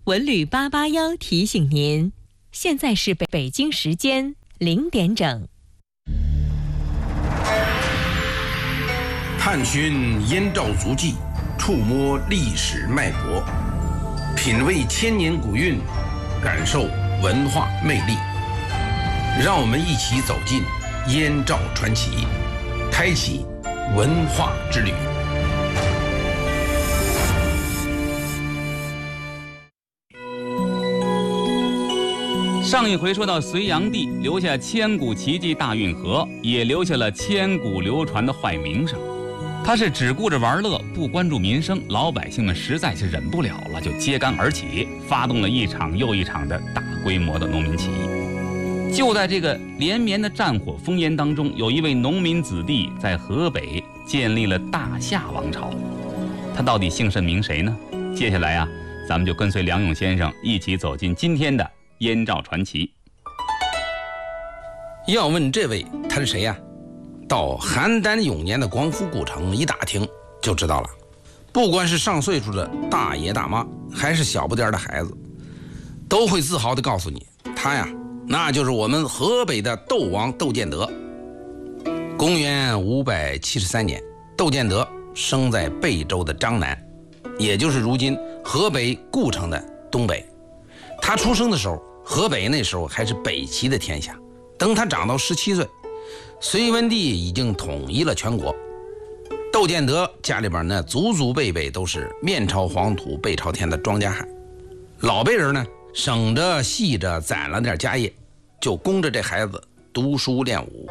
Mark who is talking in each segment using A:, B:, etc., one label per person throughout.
A: 文旅881提醒您，现在是北京时间0点整。
B: 探寻燕赵足迹，触摸历史脉搏，品味千年古韵，感受文化魅力。让我们一起走进燕赵传奇，开启文化之旅。
C: 上一回说到隋炀帝留下千古奇迹大运河，也留下了千古流传的坏名声。他是只顾着玩乐，不关注民生，老百姓们实在是忍不了了，就揭竿而起，发动了一场又一场的大规模的农民起义。就在这个连绵的战火烽烟当中，有一位农民子弟在河北建立了大夏王朝。他到底姓甚名谁呢？接下来咱们就跟随梁勇先生一起走进今天的燕赵传奇。
B: 要问这位他是谁呀？到邯郸永年的广府古城一打听就知道了。不管是上岁数的大爷大妈，还是小不点的孩子，都会自豪地告诉你，他呀，那就是我们河北的窦王窦建德。公元573年，窦建德生在贝州的张南，也就是如今河北故城的东北。他出生的时候，河北那时候还是北齐的天下。等他长到17岁，隋文帝已经统一了全国。窦建德家里边呢，祖祖辈辈都是面朝黄土背朝天的庄稼汉。老辈人呢，省着细着攒了点家业，就供着这孩子读书练武。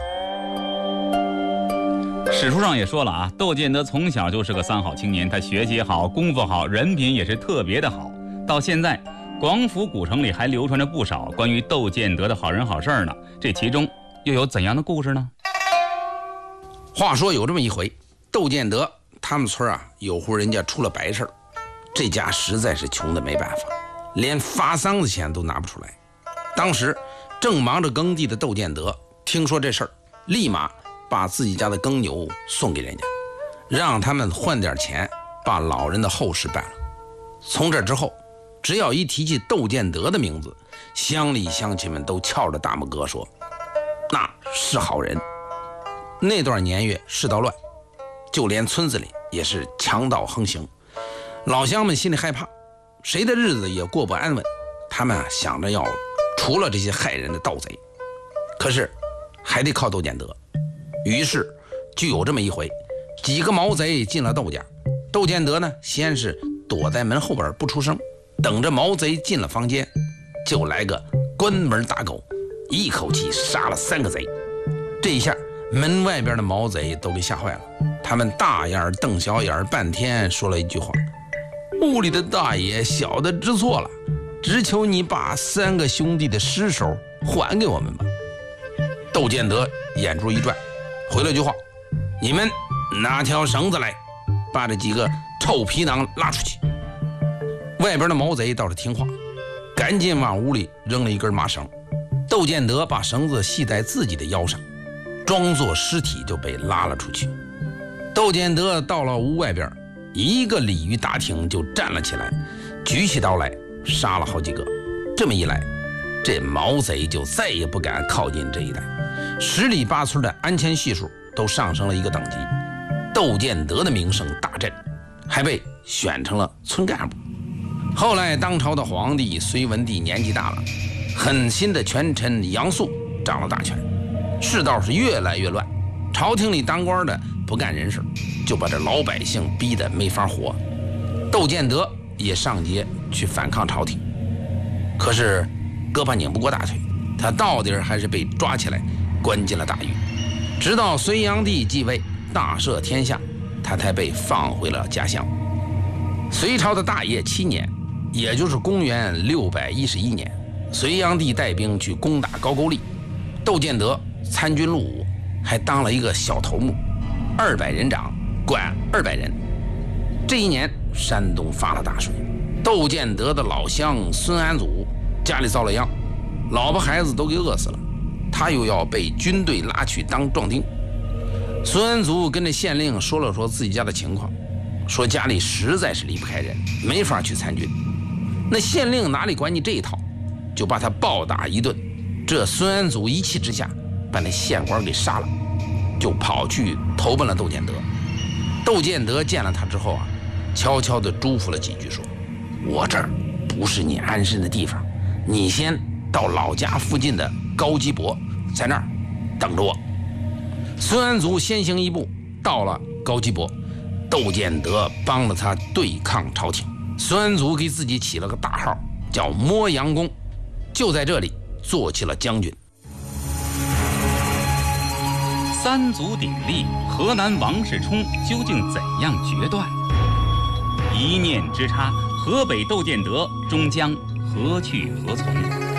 C: 史书上也说了窦建德从小就是个三好青年，他学习好，功夫好，人品也是特别的好。到现在广府古城里还流传着不少关于窦建德的好人好事呢，这其中又有怎样的故事呢？
B: 话说有这么一回，窦建德他们村有户人家出了白事，这家实在是穷的没办法，连发丧的钱都拿不出来。当时正忙着耕地的窦建德听说这事儿，立马把自己家的耕牛送给人家，让他们换点钱把老人的后事办了。从这之后，只要一提起窦建德的名字，乡里乡亲们都翘着大拇哥说，那是好人。那段年月世道乱，就连村子里也是强盗横行，老乡们心里害怕，谁的日子也过不安稳。他们想着要除了这些害人的盗贼，可是还得靠窦建德。于是就有这么一回，几个毛贼进了窦家，窦建德呢先是躲在门后边不出声，等着毛贼进了房间，就来个关门打狗，一口气杀了3个贼。这一下门外边的毛贼都给吓坏了，他们大眼瞪小眼半天，说了一句话，屋里的大爷小的知错了，只求你把3个兄弟的尸首还给我们吧。窦建德眼珠一转，回了句话，你们拿条绳子来，把这几个臭皮囊拉出去。外边的毛贼倒是听话，赶紧往屋里扔了一根麻绳。窦建德把绳子系在自己的腰上，装作尸体就被拉了出去。窦建德到了屋外边，一个鲤鱼打挺就站了起来，举起刀来杀了好几个。这么一来，这毛贼就再也不敢靠近这一带，10里8村的安全系数都上升了一个等级。窦建德的名声大振，还被选成了村干部。后来当朝的皇帝隋文帝年纪大了，狠心的权臣杨素掌了大权，世道是越来越乱，朝廷里当官的不干人事，就把这老百姓逼得没法活。窦建德也上街去反抗朝廷，可是胳膊拧不过大腿，他到底还是被抓起来关进了大狱。直到隋炀帝继位大赦天下，他才被放回了家乡。隋朝的大业7年，也就是公元611年，隋炀帝带兵去攻打高句丽，窦建德参军入伍，还当了一个小头目，200人长，管200人。这一年山东发了大水，窦建德的老乡孙安祖家里遭了殃，老婆孩子都给饿死了，他又要被军队拉去当壮丁。孙安祖跟着县令说了说自己家的情况，说家里实在是离不开人，没法去参军。 那县令哪里管你这一套，就把他暴打一顿。这孙安祖一气之下把那县官给杀了，就跑去投奔了窦建德。窦建德见了他之后啊，悄悄地嘱咐了几句，说：我这儿不是你安身的地方，你先到老家附近的高基伯，在那儿等着我。孙安祖先行一步到了高基伯，窦建德帮了他对抗朝廷。孙安祖给自己起了个大号，叫摸阳公，就在这里做起了将军。
C: 三足鼎立，河南王世充究竟怎样决断？一念之差，河北窦建德终将何去何从？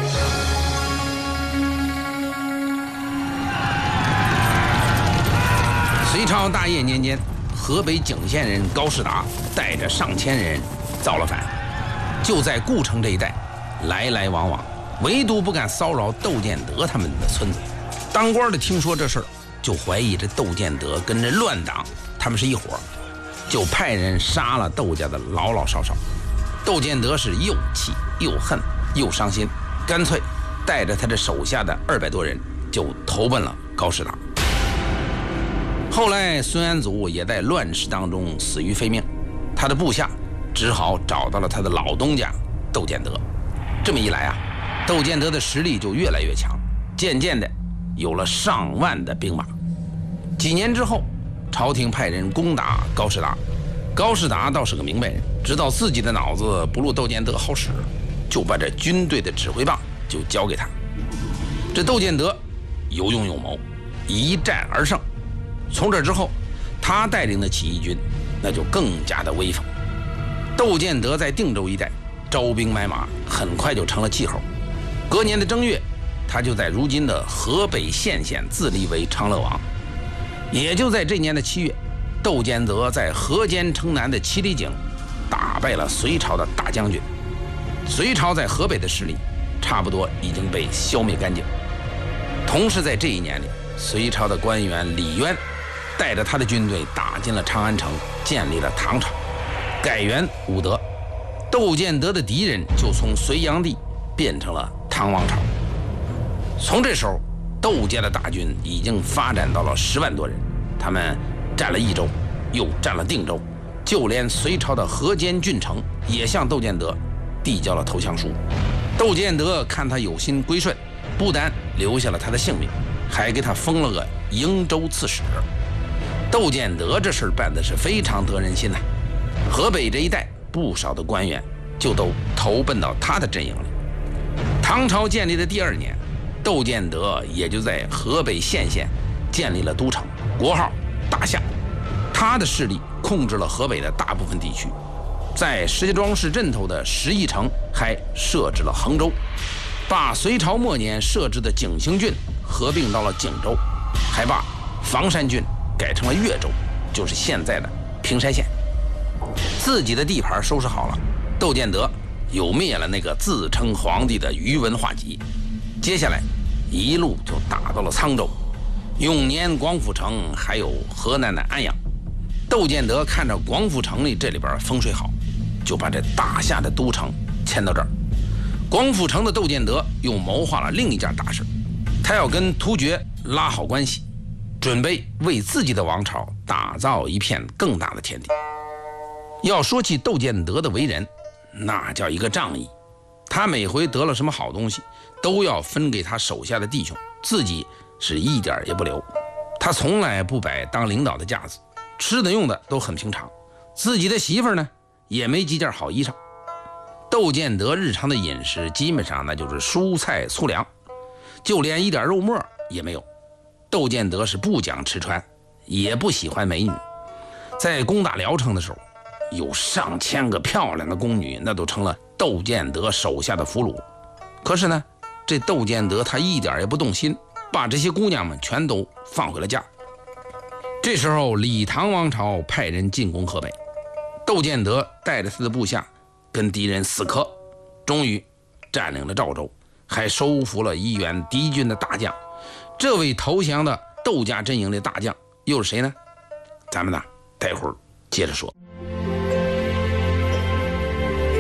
B: 隋朝大业年间，河北景县人高士达带着上千人造了反，就在故城这一带来来往往，唯独不敢骚扰窦建德他们的村子。当官的听说这事儿，就怀疑这窦建德跟这乱党他们是一伙，就派人杀了窦家的老老少少。窦建德是又气又恨又伤心，干脆带着他这手下的200多人就投奔了高士达。后来孙安祖也在乱世当中死于非命，他的部下只好找到了他的老东家窦建德。这么一来啊，窦建德的实力就越来越强，渐渐的有了上万的兵马。几年之后，朝廷派人攻打高士达，高士达倒是个明白人，知道自己的脑子不如窦建德好使，就把这军队的指挥棒就交给他。这窦建德有勇有谋，一战而胜。从这之后，他带领的起义军那就更加的威风。窦建德在定州一带招兵买马，很快就成了气候。隔年的正月，他就在如今的河北献县自立为长乐王。也就在这年的7月，窦建德在河间城南的七里井打败了隋朝的大将军。隋朝在河北的势力差不多已经被消灭干净。同时在这一年里，隋朝的官员李渊带着他的军队打进了长安城，建立了唐朝，改元武德。窦建德的敌人就从隋炀帝变成了唐王朝。从这时候，窦家的大军已经发展到了10万多人，他们占了益州，又占了定州，就连隋朝的河间郡城也向窦建德递交了投降书。窦建德看他有心归顺，不但留下了他的性命，还给他封了个瀛州刺史。窦建德这事儿办的是非常得人心呐，河北这一带不少的官员就都投奔到他的阵营里。唐朝建立的第2年，窦建德也就在河北献县建立了都城，国号大夏。他的势力控制了河北的大部分地区，在石家庄市镇头的石邑城还设置了衡州，把隋朝末年设置的景兴郡合并到了景州，还把房山郡改成了越州，就是现在的平山县。自己的地盘收拾好了，窦建德又灭了那个自称皇帝的宇文化及，接下来一路就打到了沧州、永年、广府城，还有河南的安阳。窦建德看着广府城里这里边风水好，就把这大夏的都城迁到这儿。广府城的窦建德又谋划了另一件大事，他要跟突厥拉好关系，准备为自己的王朝打造一片更大的天地。要说起窦建德的为人，那叫一个仗义，他每回得了什么好东西都要分给他手下的弟兄，自己是一点也不留。他从来不摆当领导的架子，吃的用的都很平常，自己的媳妇呢也没几件好衣裳。窦建德日常的饮食基本上那就是蔬菜粗粮，就连一点肉末也没有。窦建德是不讲吃穿，也不喜欢美女。在攻打聊城的时候，有上千个漂亮的宫女，那都成了窦建德手下的俘虏。可是呢，这窦建德他一点也不动心，把这些姑娘们全都放回了家。这时候李唐王朝派人进攻河北，窦建德带着他的部下跟敌人死磕，终于占领了赵州，还收服了一员敌军的大将。这位投降的窦家阵营的大将又是谁呢？咱们呢待会儿接着说。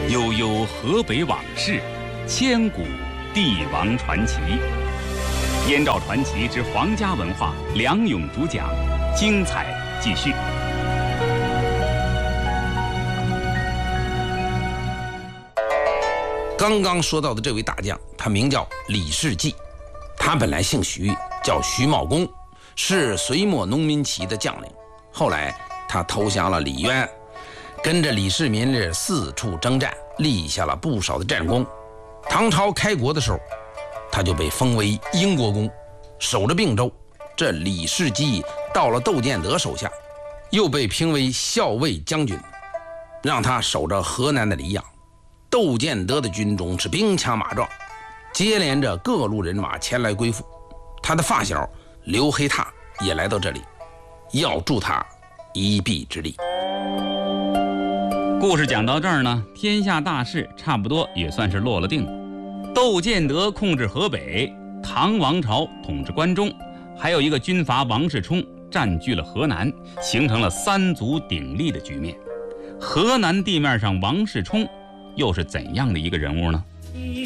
C: 悠悠河北往事，千古帝王传奇。燕赵传奇之皇家文化，梁勇主讲，精彩继续。
B: 刚刚说到的这位大将，他名叫李世济，他本来姓徐，叫徐茂公，是隋末农民起义的将领。后来他投降了李渊，跟着李世民四处征战，立下了不少的战功。唐朝开国的时候，他就被封为英国公，守着并州。这李世济到了窦建德手下，又被评为校尉将军，让他守着河南的黎阳。窦建德的军中是兵强马壮，接连着各路人马前来归附。他的发小刘黑闼也来到这里，要助他一臂之力。
C: 故事讲到这儿呢，天下大势差不多也算是落了定。窦建德控制河北，唐王朝统治关中，还有一个军阀王世充占据了河南，形成了三足鼎立的局面。河南地面上，王世充又是怎样的一个人物呢？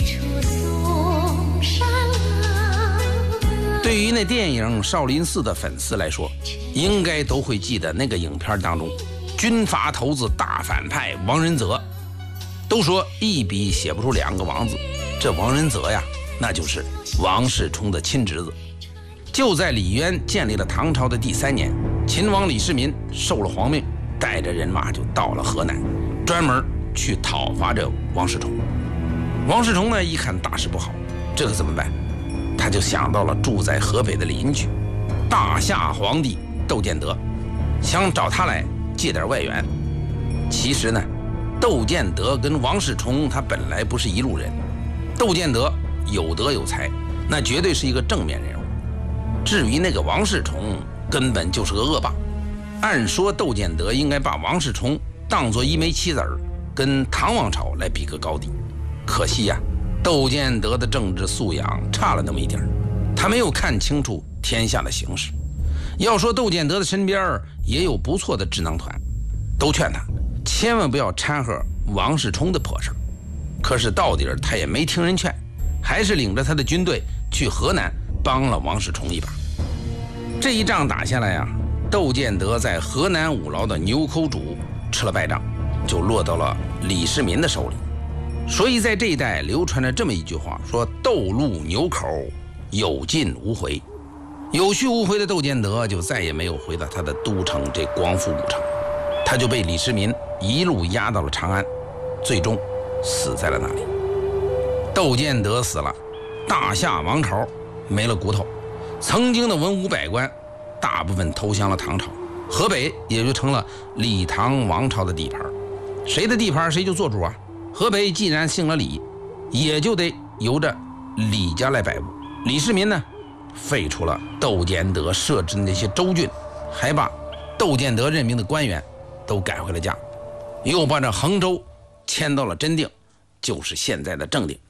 B: 对于那电影《少林寺》的粉丝来说，应该都会记得那个影片当中，军阀头子大反派王仁泽。都说一笔写不出两个王字，这王仁泽呀，那就是王世充的亲侄子。就在李渊建立了唐朝的第3年，秦王李世民受了皇命，带着人马就到了河南，专门去讨伐这王世充。王世充呢，一看大事不好，这可怎么办？他就想到了住在河北的邻居大夏皇帝窦建德，想找他来借点外援。其实呢，窦建德跟王世充他本来不是一路人，窦建德有德有才，那绝对是一个正面人物。至于那个王世充，根本就是个恶霸。按说窦建德应该把王世充当作一枚棋子儿，跟唐王朝来比个高低。可惜呀，窦建德的政治素养差了那么一点儿，他没有看清楚天下的形势。要说窦建德的身边也有不错的智囊团，都劝他千万不要掺和王世充的破事。可是到底他也没听人劝，还是领着他的军队去河南帮了王世充一把。这一仗打下来呀，窦建德在河南五劳的牛口渚吃了败仗，就落到了李世民的手里。所以在这一带流传着这么一句话，说窦入牛口，有进无回。有去无回的窦建德就再也没有回到他的都城这光复武城，他就被李世民一路押到了长安，最终死在了那里。窦建德死了，大夏王朝没了骨头，曾经的文武百官大部分投降了唐朝，河北也就成了李唐王朝的地盘。谁的地盘谁就做主啊。河北既然姓了李，也就得由着李家来摆布。李世民呢，废除了窦建德设置的那些州郡，还把窦建德任命的官员都赶回了家，又把这衡州迁到了真定，就是现在的正定。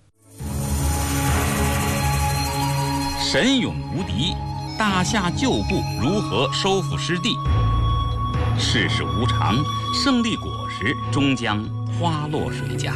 C: 神勇无敌，大夏旧部如何收复失地？世事无常，胜利果实终将花落谁家？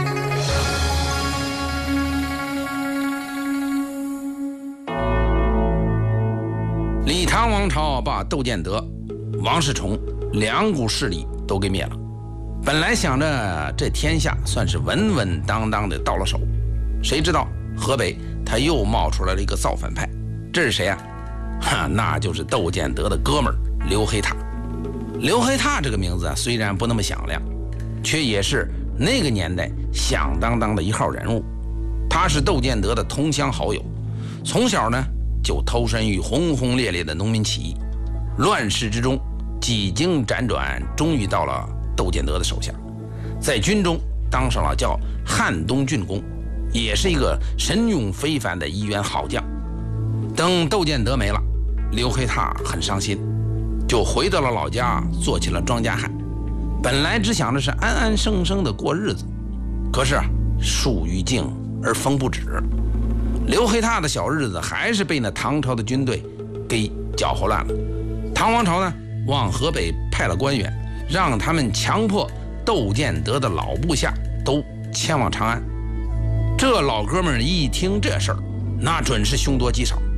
B: 李唐王朝把窦建德、王世充两股势力都给灭了。本来想着这天下算是稳稳当当的到了手，谁知道河北他又冒出来了一个造反派。这是谁啊？那就是窦建德的哥们儿刘黑闼。刘黑闼这个名字虽然不那么响亮，却也是那个年代响当当的一号人物。他是窦建德的同乡好友，从小呢就投身于轰轰烈烈的农民起义，乱世之中几经辗转，终于到了窦建德的手下，在军中当上了叫汉东郡公，也是一个神勇非凡的一员好将。等窦建德没了，刘黑闼很伤心，就回到了老家，做起了庄稼汉。本来只想着是安安生生的过日子，可是树欲静而风不止，刘黑闼的小日子还是被那唐朝的军队给搅和乱了。唐王朝呢，往河北派了官员，让他们强迫窦建德的老部下都前往长安。这老哥们儿一听这事儿，那准是凶多吉少。